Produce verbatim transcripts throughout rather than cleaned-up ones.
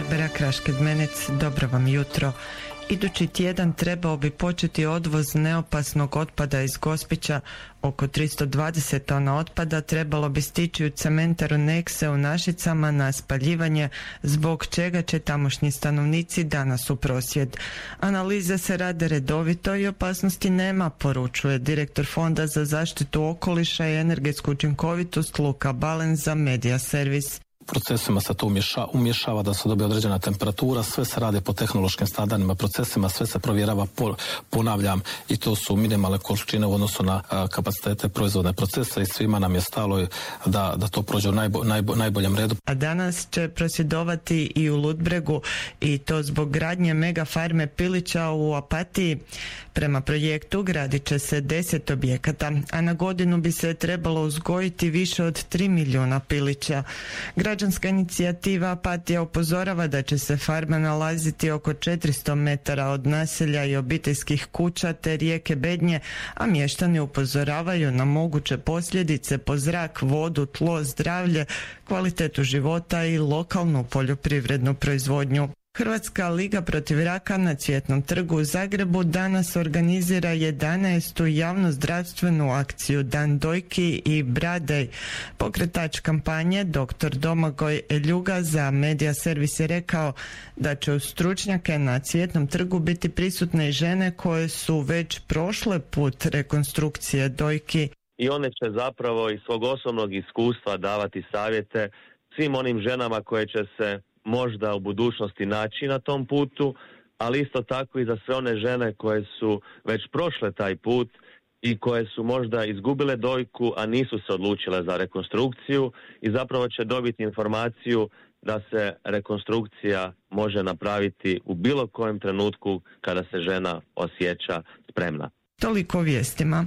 Barbara Krašked-Menec, dobro vam jutro. Idući tjedan trebao bi početi odvoz neopasnog otpada iz Gospića. Oko tristo dvadeset tona otpada trebalo bi stići u cementaru Nexe u Našicama na spaljivanje, zbog čega će tamošnji stanovnici danas u prosvjed. Analize se rade redovito i opasnosti nema, poručuje direktor Fonda za zaštitu okoliša i energetsku učinkovitost Luka Balen za Media Servis. Procesima se to umješa, umješava da se dobije određena temperatura, sve se rade po tehnološkim standardima procesima, sve se provjerava, po, ponavljam, i to su minimalne količine u odnosu na a, kapacitete proizvodne procese i svima nam je stalo da, da to prođe u najbo, najbo, najboljem redu. A danas će prosvjedovati i u Ludbregu, i to zbog gradnje mega farme pilića u Opatiji. Prema projektu gradit će se deset objekata, a na godinu bi se trebalo uzgojiti više od tri milijuna pilića. Građanska inicijativa Opatija upozorava da će se farma nalaziti oko četiristo metara od naselja i obiteljskih kuća te rijeke Bednje, a mještani upozoravaju na moguće posljedice po zrak, vodu, tlo, zdravlje, kvalitetu života i lokalnu poljoprivrednu proizvodnju. Hrvatska liga protiv raka na Cvjetnom trgu u Zagrebu danas organizira jedanaestu javnozdravstvenu akciju Dan dojki i bradej. Pokretač kampanje doktor Domagoj Eljuga za Media Servis je rekao da će uz stručnjake na Cvjetnom trgu biti prisutne i žene koje su već prošle put rekonstrukcije dojki. I one će zapravo iz svog osobnog iskustva davati savjete svim onim ženama koje će se možda u budućnosti naći na tom putu, ali isto tako i za sve one žene koje su već prošle taj put i koje su možda izgubile dojku, a nisu se odlučile za rekonstrukciju i zapravo će dobiti informaciju da se rekonstrukcija može napraviti u bilo kojem trenutku kada se žena osjeća spremna. Toliko vijestima.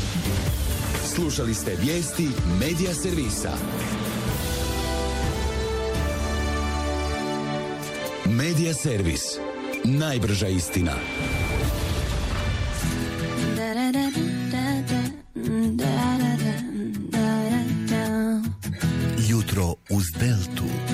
Slušali ste vijesti Media Servisa. Media Servis. Najbrža istina.